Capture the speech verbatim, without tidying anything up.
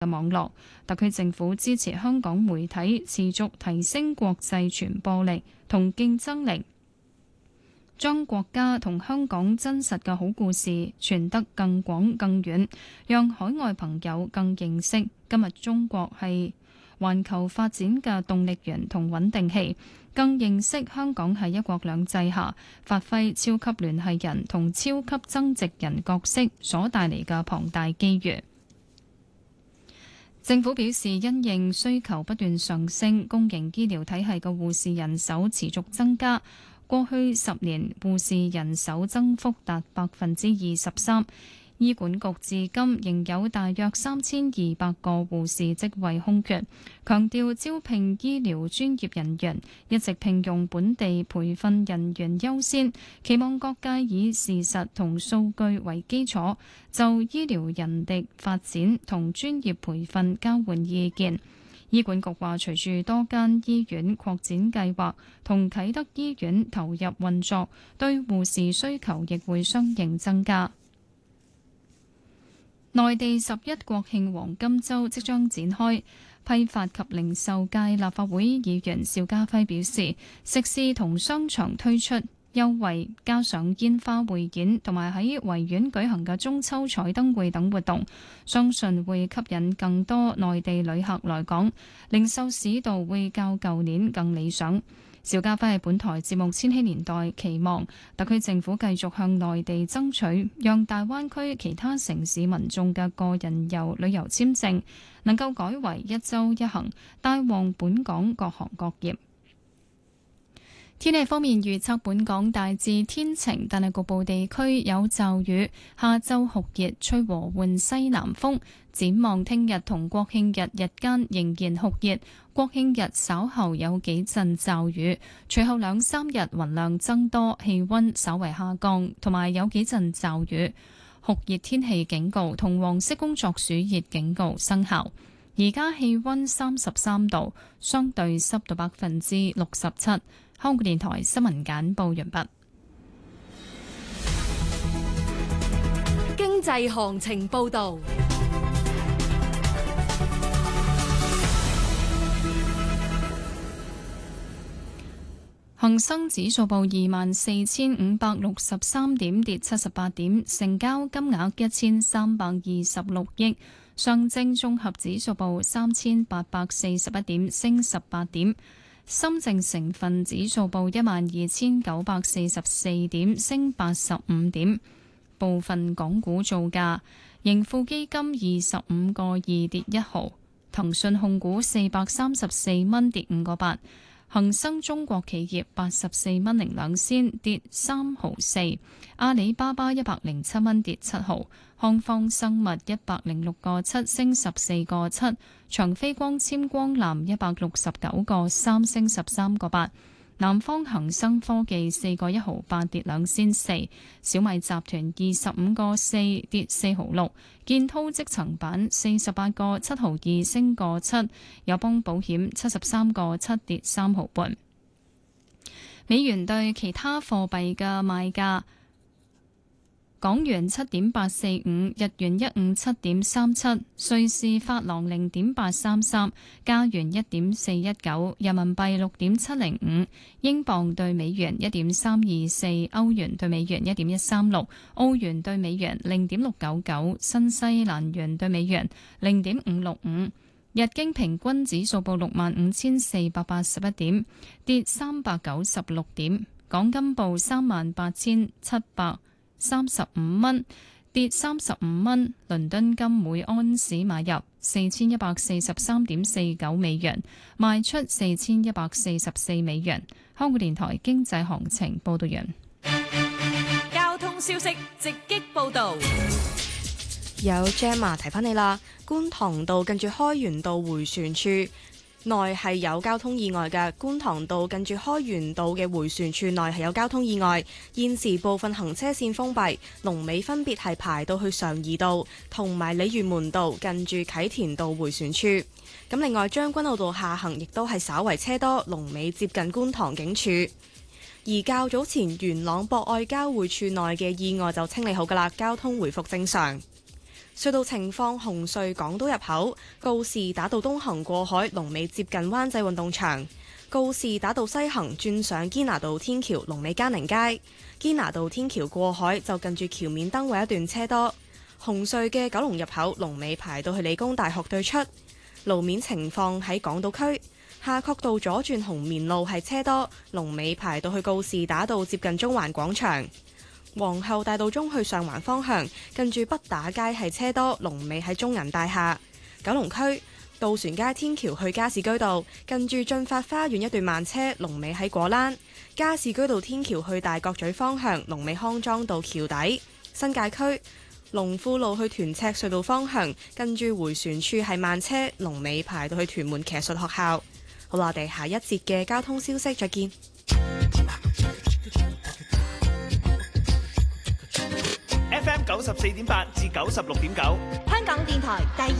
嘅網絡。特區政府支持香港媒體持續提升國際傳播力同競爭力，將國家同香港真實嘅好故事傳得更廣更遠，讓海外朋友更認識今日中國係環球發展嘅動力源同穩定器，更認識香港喺一國兩制下發揮超級聯繫人同超級增值人角色所帶嚟嘅龐大機遇。政府表示，因應需求不斷上升，公營醫療體系嘅護士人手持續增加。過去十年護士人手增幅達百分之二十三。醫管局至今仍有大約三千二百個護士職位空缺，強調招聘醫療專業人員一直聘用本地培訓人員優先，期望各界以事實同數據為基礎，就醫療人力發展同專業培訓交換意見。醫管局話，隨住多間醫院擴展計劃同啟德醫院投入運作，對護士需求亦會相應增加。內地十一國慶黃金週即將展開，批發及零售界立法會議員邵家輝表示，食肆同商場推出優惠，加上煙花匯演同埋喺維園舉行嘅中秋彩燈會等活動，相信會吸引更多內地旅客來港，零售市道會較舊年更理想。邵家輝喺本台節目《千禧年代》期望特區政府繼續向內地爭取，讓大灣區其他城市民眾嘅個人遊旅遊簽證能夠改為一週一行，帶旺本港各行各業。天氣方面預測，本港大致天晴，但係局部地區有驟雨。下晝酷熱，吹和緩西南風。展望聽日同國慶日日間仍然酷熱，國慶日稍後有幾陣驟雨，隨後兩三日雲量增多，氣溫稍為下降，同埋有幾陣驟雨。酷熱天氣警告同黃色工作暑熱警告生效。而家氣溫三十三度，相對濕度百分之六十七。香港電台新聞簡報完畢。 經濟行情報道。恒生指數報二萬四千五百六十三點，跌七十八點，成交金額一千三百二十六億。上證綜合指數報三千八百四十一點，升十八點。深證成分指數報一萬二千九百四十四點，升八十五點。部分港股造價：盈富基金二十五個二跌一毫，騰訊控股四百三十四蚊跌五個八，恒生中國企業八十四蚊零兩仙跌三毫四，阿里巴巴一百零七蚊跌七毫，康方生物一百零六個七升十四個七，長飛光纖光纜一百六十九個三升十三個八，南方恒生科技四個一毫八跌兩仙四，小米集團二十五個四跌四毫六，建滔積層板四十八個七毫二升個七，友邦保險七十三個七跌三毫半。美元對其他貨幣嘅賣價：港元七點八四五，日元一五七點三七，瑞士法郎零點八三三，加元一點四一九，人民幣六點七零五，英鎊對美元一點三二四，歐元對美元一點一三六，澳元對美元零點六九九，新西蘭元對美元零點五六五。日經平均指數報六萬五千四百八十一點，跌三百九十六點。港金報三萬八千七百三十五蚊，跌三十五蚊。倫敦金每安士買入四千一百四十三點四九美元，賣出四千一百四十四美元。香港電台經濟行情報道完。 交通消息直擊報道。 有 Gemma 提翻你啦，觀塘道近住開源道迴旋處內係有交通意外嘅，觀塘道近住開源道嘅迴旋處內係有交通意外，現時部分行車線封閉，龍尾分別係排到去常怡道同埋鯉魚門道近住啟田道迴旋處。咁另外將軍澳道下行亦都係稍為車多，龍尾接近觀塘警署。而較早前元朗博愛交匯處內嘅意外就清理好㗎啦，交通回復正常。 隧道情況：紅隧港島入口告士打道東行過海，龍尾接近灣仔運動場；告士打道西行轉上堅拿道天橋，龍尾嘉寧街；堅拿道天橋過海就近住橋面燈位一段車多。紅隧嘅九龍入口龍尾排到去理工大學對出。路面情況喺港島區。夏慤道左轉紅棉路係車多，龍尾排到去告士打道接近中環廣場；皇后大道中去上環方向，近住畢打街係車多，龍尾喺中銀大廈。九龍區渡船街天橋去加士居道，近住進發花園一段慢車，龍尾喺果欄；加士居道天橋去大角咀方向，龍尾康莊道橋底。新界區龍富路去屯赤隧道方向，近住迴旋處係慢車，龍尾排到去屯門騎術學校。好啦，我哋下一節嘅交通消息再見。 F M 九十四點八至九十六點九， 香港電台第